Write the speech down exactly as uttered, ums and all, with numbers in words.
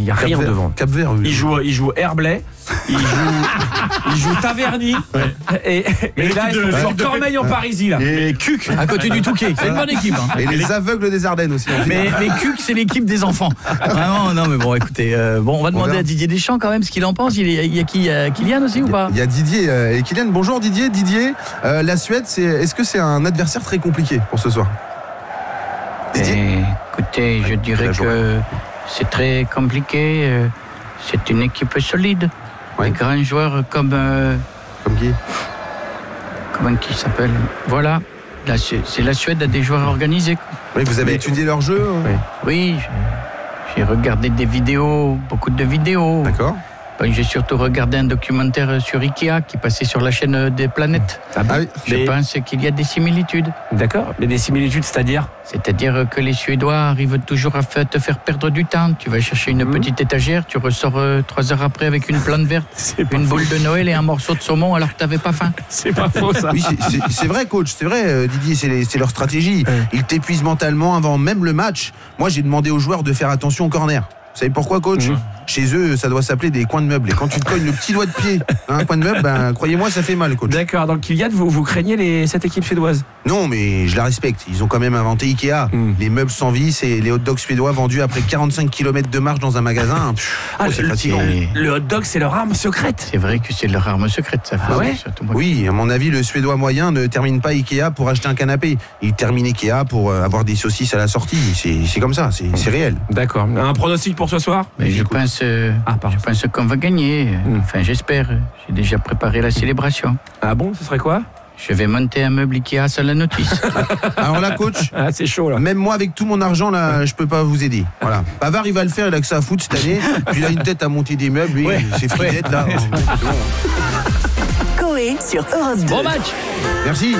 n'y a Cap rien Vert, devant. Cap Vert. Oui. Il joue, il joue Herblay, il joue, il joue Taverny, ouais. et, et là, ils sont sur Cormeil en Parisie, là. Et Cuc, à côté du Touquet. C'est une bonne équipe. Hein. Et les aveugles des Ardennes aussi. Mais, mais Cuc, c'est l'équipe des enfants. Vraiment, non, mais bon, écoutez, euh, bon, on va demander on à Didier Deschamps quand même ce qu'il en pense. Il y a qui, il y a Kylian aussi ou pas? Il y a Didier euh, et Kylian. Bonjour Didier. Didier, euh, la Suède, c'est, est-ce que c'est un adversaire très compliqué pour ce soir? Et, écoutez, je dirais que c'est très compliqué. euh, C'est une équipe solide. Ouais. Des grands joueurs comme... euh, Comme qui? Comment qui s'appelle? Voilà. La Su- c'est la Suède a des joueurs organisés. Oui, vous avez Mais- étudié leur jeu. Oui. Oui, j'ai, j'ai regardé des vidéos, beaucoup de vidéos. D'accord. Ben, j'ai surtout regardé un documentaire sur Ikea qui passait sur la chaîne des planètes. Ah bon Ah oui. Je Mais- pense qu'il y a des similitudes. D'accord, mais des similitudes, c'est-à-dire? C'est-à-dire que les Suédois arrivent toujours à fa- te faire perdre du temps. Tu vas chercher une Mmh. petite étagère, tu ressors euh, trois heures après avec une plante verte, C'est pas une faux. boule de Noël et un morceau de saumon alors que tu n'avais pas faim. C'est pas faux, ça. Oui, c'est, c'est, c'est vrai, coach, c'est vrai, euh, Didier, c'est, les- c'est leur stratégie. Ouais. Ils t'épuisent mentalement avant même le match. Moi, j'ai demandé aux joueurs de faire attention au corner. Vous savez pourquoi, coach? Mmh. Chez eux, ça doit s'appeler des coins de meubles. Et quand tu te cognes le petit doigt de pied à un coin de meuble, ben, croyez-moi, ça fait mal, coach. D'accord, donc Kylian, vous, vous craignez les, cette équipe suédoise? Non, mais je la respecte. Ils ont quand même inventé Ikea. Mmh. Les meubles sans vis et les hot dogs suédois vendus après quarante-cinq kilomètres de marche dans un magasin. Pff, Ah, oh, c'est le, fatigant. Et le hot dog, c'est leur arme secrète. c'est vrai que c'est leur arme secrète, ça. Ah ouais surtout moi. Oui, à mon avis, le Suédois moyen ne termine pas Ikea pour acheter un canapé. Il termine Ikea pour euh, avoir des saucisses à la sortie. C'est, c'est comme ça, c'est, c'est réel. D'accord. Un pronostic pour ce soir? Mais je pense, euh, Ah, pardon. je pense qu'on va gagner. Mmh. Enfin, j'espère. J'ai déjà préparé la célébration. Ah bon, ce serait quoi? Je vais monter un meuble Ikea sans la notice. Alors là, coach, Ah, c'est chaud, là. même moi, avec tout mon argent, là, je peux pas vous aider. Voilà. Pavard, il va le faire, il a que ça à foutre cette année. Puis il a une tête à monter des meubles, lui, c'est frisette, là. Coé sur Europe deux. Bon match. Merci.